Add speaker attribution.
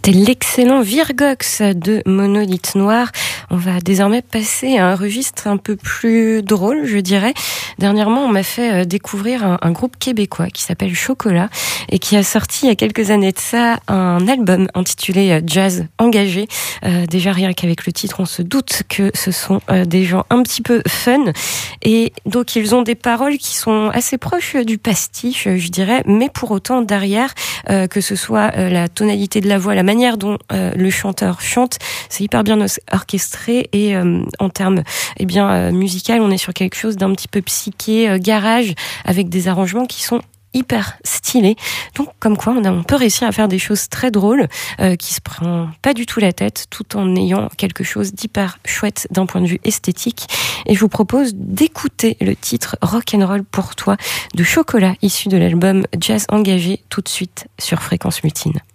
Speaker 1: C'était l'excellent Virgox de Monolithe Noir. On va désormais passer à un registre un peu plus drôle, je dirais. Dernièrement, on m'a fait découvrir un groupe québécois qui s'appelle Chocolat et qui a sorti il y a quelques années de ça un album intitulé Jazz Engagé. Déjà rien qu'avec le titre, on se doute que ce sont des gens un petit peu fun. Et donc ils ont des paroles qui sont assez proches du pastiche, je dirais, mais pour autant derrière, que ce soit la tonalité de la voix, la manière dont le chanteur chante, c'est hyper bien orchestré et en termes musical, on est sur quelque chose d'un petit peu psyché, garage, avec des arrangements qui sont hyper stylés. Donc comme quoi on peut réussir à faire des choses très drôles qui se prend pas du tout la tête tout en ayant quelque chose d'hyper chouette d'un point de vue esthétique. Et je vous propose d'écouter le titre Rock'n'Roll pour toi de Chocolat issu de l'album Jazz Engagé tout de suite sur Fréquence Mutine.